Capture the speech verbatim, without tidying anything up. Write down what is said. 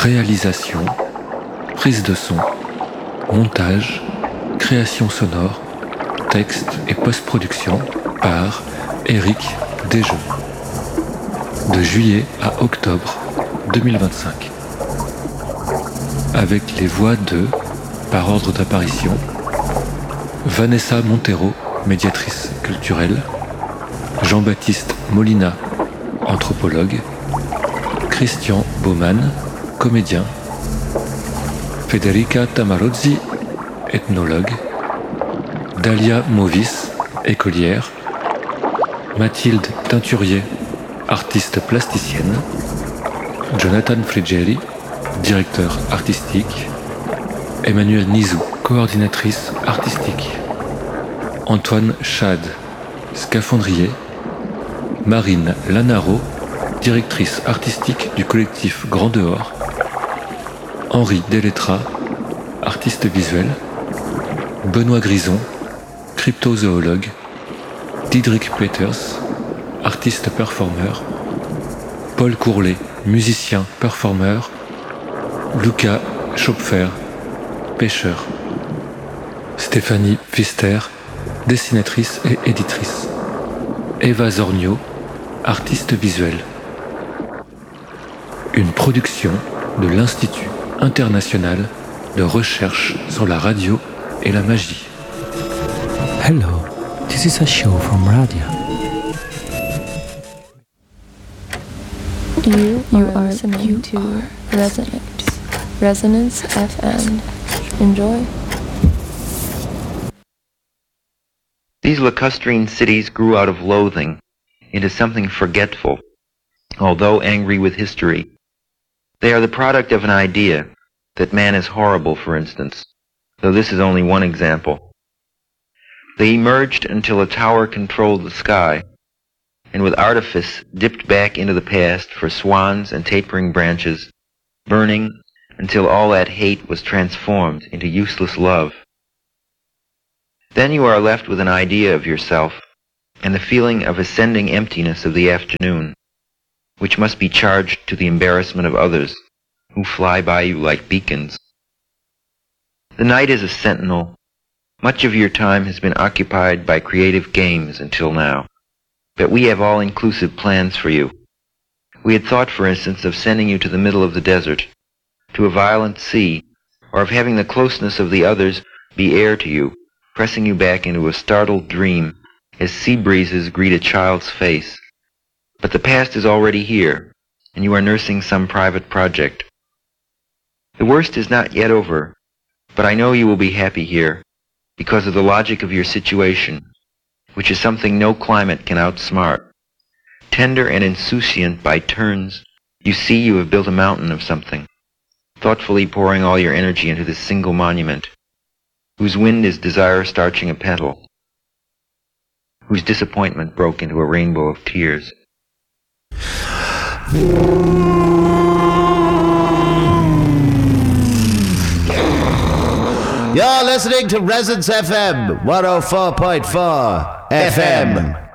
Réalisation, prise de son, montage, création sonore, texte et post-production par Eric Desjeux. De juillet à octobre deux mille vingt-cinq. Avec les voix de, par ordre d'apparition, Vanessa Montero, médiatrice culturelle, Jean-Baptiste Molina, anthropologue, Christian Baumann, comédien, Federica Tamarozzi, ethnologue, Dalia Movis, écolière, Mathilde Teinturier, artiste plasticienne, Jonathan Friggeri, directeur artistique, Emmanuel Nizou, coordinatrice artistique, Antoine Chad, scaphandrier, Marine Lanaro, directrice artistique du collectif Grand Dehors, Henri Delettra, artiste visuel, Benoît Grison, cryptozoologue, Diedrich Peters, artiste performeur, Paul Courlet, musicien performeur, Luca Schopfer, pêcheur, Stéphanie Pfister, dessinatrice et éditrice, Eva Zornio, artiste visuelle. Une production de l'Institut international de recherche sur la radio et la magie. Hello, this is a show from radio. You, you are listening to Resonance, Resonance F M. Enjoy. These lacustrine cities grew out of loathing into something forgetful, although angry with history. They are the product of an idea that man is horrible, for instance, though this is only one example. They emerged until a tower controlled the sky, and with artifice dipped back into the past for swans and tapering branches, burning until all that hate was transformed into useless love. Then you are left with an idea of yourself and the feeling of ascending emptiness of the afternoon, which must be charged to the embarrassment of others who fly by you like beacons. The night is a sentinel. Much of your time has been occupied by creative games until now, but we have all-inclusive plans for you. We had thought, for instance, of sending you to the middle of the desert, to a violent sea, or of having the closeness of the others be air to you, pressing you back into a startled dream as sea breezes greet a child's face. But the past is already here, and you are nursing some private project. The worst is not yet over, but I know you will be happy here, because of the logic of your situation, which is something no climate can outsmart. Tender and insouciant by turns, you see you have built a mountain of something, thoughtfully pouring all your energy into this single monument, whose wind is desire starching a petal, whose disappointment broke into a rainbow of tears. You're listening to Resonance F M one oh four point four F M.